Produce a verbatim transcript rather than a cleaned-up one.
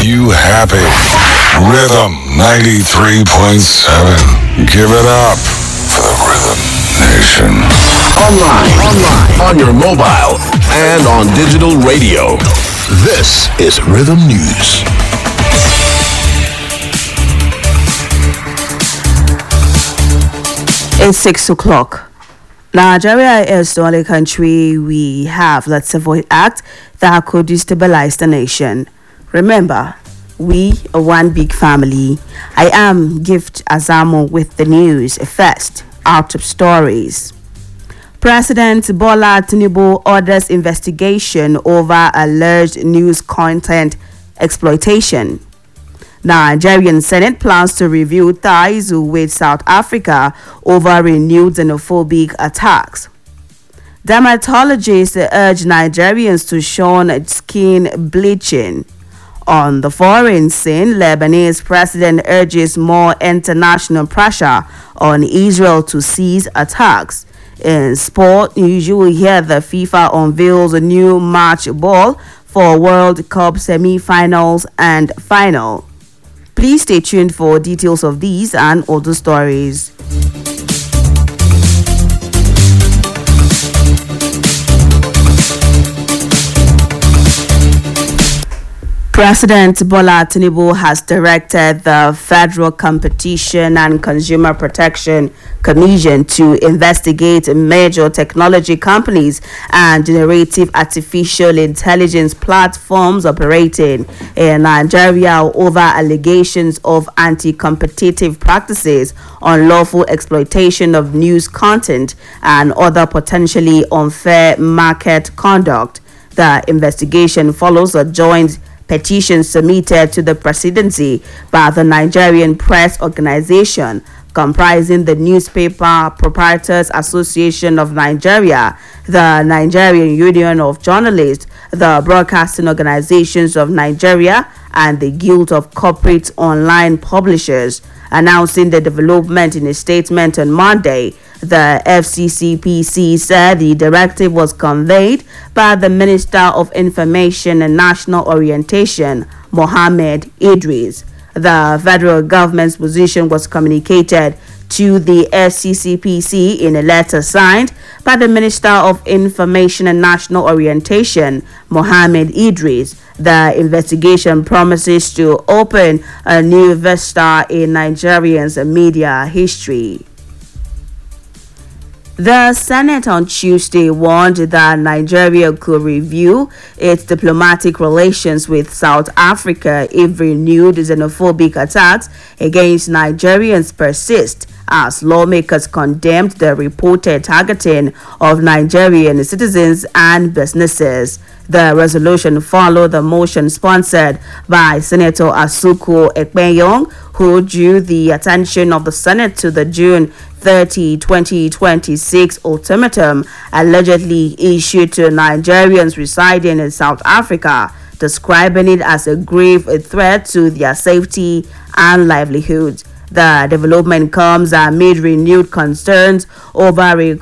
you happy. Rhythm ninety-three point seven. Give it up for the Rhythm Nation. Online, online, on your mobile, and on digital radio. This is Rhythm News. It's six o'clock. Nigeria is the only country we have that's a void act that could destabilize the nation. Remember, we are one big family. I am Gift Azamo with the news. First, out of stories. President Bola Tinubu orders investigation over alleged news content exploitation. Nigerian Senate plans to review ties with South Africa over renewed xenophobic attacks. Dermatologists urge Nigerians to shun skin bleaching. On the foreign scene, Lebanese president urges more international pressure on Israel to cease attacks. In sport, you will hear the FIFA unveils a new match ball for World Cup semi-finals and final. Please stay tuned for details of these and other stories. President Bola Tinubu has directed the Federal Competition and Consumer Protection Commission to investigate major technology companies and generative artificial intelligence platforms operating in Nigeria over allegations of anti-competitive practices, unlawful exploitation of news content, and other potentially unfair market conduct. The investigation follows a joint petition submitted to the presidency by the Nigerian Press Organization, comprising the Newspaper Proprietors Association of Nigeria, the Nigerian Union of Journalists, the Broadcasting Organizations of Nigeria, and the Guild of Corporate Online Publishers. Announcing the development in a statement on Monday, the F C C P C said the directive was conveyed by the Minister of Information and National Orientation, Mohammed Idris. The federal government's position was communicated to the F C C P C in a letter signed by the Minister of Information and National Orientation, Mohammed Idris. The investigation promises to open a new vista in Nigerians' media history. The Senate on Tuesday warned that Nigeria could review its diplomatic relations with South Africa if renewed xenophobic attacks against Nigerians persist, as lawmakers condemned the reported targeting of Nigerian citizens and businesses. The resolution followed the motion sponsored by Senator Asuku Ekpenyong, who drew the attention of the Senate to the June thirtieth, twenty twenty-six ultimatum allegedly issued to Nigerians residing in South Africa, describing it as a grave threat to their safety and livelihoods. The development comes amid renewed concerns over